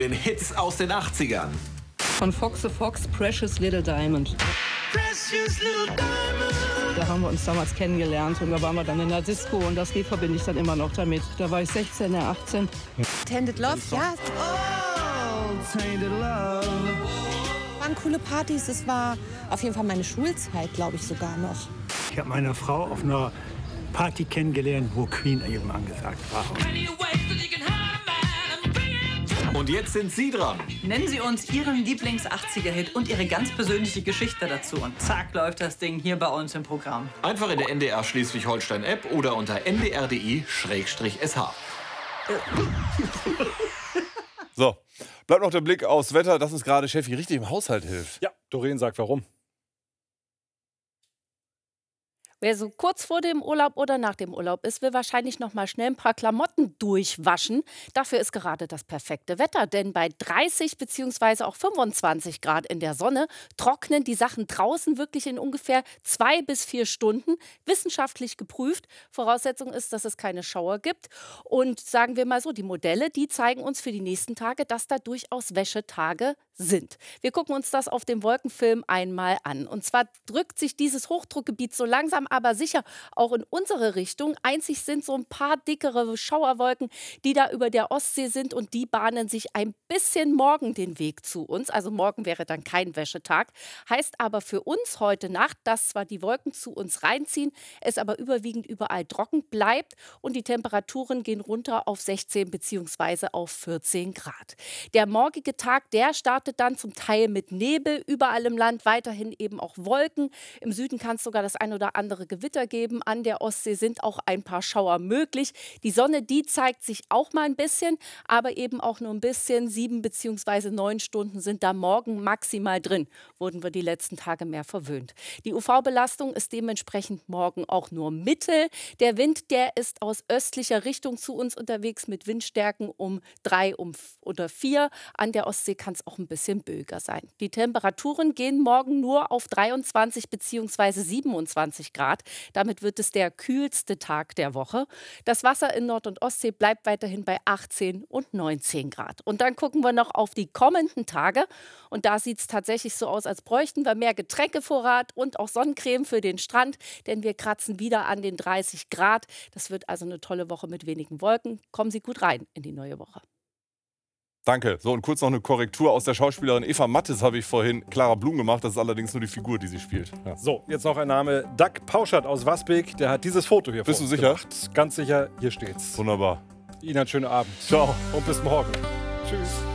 Den Hits aus den 80ern. Von Fox the Fox, Precious Little Diamond. Precious Little Diamond. Da haben wir uns damals kennengelernt und da waren wir dann in der Disco und das Lied verbinde ich dann immer noch damit. Da war ich 16, 18. Tainted Love, ja. Oh, Tainted Love. Waren coole Partys, es war auf jeden Fall meine Schulzeit, glaube ich sogar noch. Ich habe meine Frau auf einer Party kennengelernt, wo Queen eben angesagt war. Und jetzt sind Sie dran. Nennen Sie uns Ihren Lieblings-80er-Hit und Ihre ganz persönliche Geschichte dazu. Und zack, läuft das Ding hier bei uns im Programm. Einfach in der NDR Schleswig-Holstein-App oder unter ndr.de/sh. So, bleibt noch der Blick aufs Wetter, dass uns gerade Steffi richtig im Haushalt hilft. Ja, Doreen sagt warum. Wer so kurz vor dem Urlaub oder nach dem Urlaub ist, will wahrscheinlich noch mal schnell ein paar Klamotten durchwaschen. Dafür ist gerade das perfekte Wetter, denn bei 30 bzw. auch 25 Grad in der Sonne trocknen die Sachen draußen wirklich in ungefähr 2 bis 4 Stunden. Wissenschaftlich geprüft. Voraussetzung ist, dass es keine Schauer gibt. Und sagen wir mal so, die Modelle, die zeigen uns für die nächsten Tage, dass da durchaus Wäschetage sind. Wir gucken uns das auf dem Wolkenfilm einmal an. Und zwar drückt sich dieses Hochdruckgebiet so langsam aber sicher auch in unsere Richtung. Einzig sind so ein paar dickere Schauerwolken, die da über der Ostsee sind und die bahnen sich ein bisschen morgen den Weg zu uns. Also morgen wäre dann kein Wäschetag. Heißt aber für uns heute Nacht, dass zwar die Wolken zu uns reinziehen, es aber überwiegend überall trocken bleibt und die Temperaturen gehen runter auf 16 bzw. auf 14 Grad. Der morgige Tag, der startet dann zum Teil mit Nebel, überall im Land weiterhin eben auch Wolken. Im Süden kann es sogar das ein oder andere Gewitter geben. An der Ostsee sind auch ein paar Schauer möglich. Die Sonne, die zeigt sich auch mal ein bisschen, aber eben auch nur ein bisschen. 7 bzw. 9 Stunden sind da morgen maximal drin. Wurden wir die letzten Tage mehr verwöhnt. Die UV-Belastung ist dementsprechend morgen auch nur mittel. Der Wind, der ist aus östlicher Richtung zu uns unterwegs mit Windstärken um 3 oder 4. An der Ostsee kann es auch ein bisschen böiger sein. Die Temperaturen gehen morgen nur auf 23 bzw. 27 Grad. Damit wird es der kühlste Tag der Woche. Das Wasser in Nord- und Ostsee bleibt weiterhin bei 18 und 19 Grad. Und dann gucken wir noch auf die kommenden Tage. Und da sieht es tatsächlich so aus, als bräuchten wir mehr Getränkevorrat und auch Sonnencreme für den Strand. Denn wir kratzen wieder an den 30 Grad. Das wird also eine tolle Woche mit wenigen Wolken. Kommen Sie gut rein in die neue Woche. Danke. So, und kurz noch eine Korrektur aus der Schauspielerin Eva Mattes habe ich vorhin Clara Blum gemacht. Das ist allerdings nur die Figur, die sie spielt. Ja. So, jetzt noch ein Name. Doug Pauschert aus Wasbeck. Der hat dieses Foto hier Bist du sicher? gemacht. Ganz sicher, hier steht's. Wunderbar. Ihnen einen schönen Abend. Ciao. Und bis morgen. Tschüss.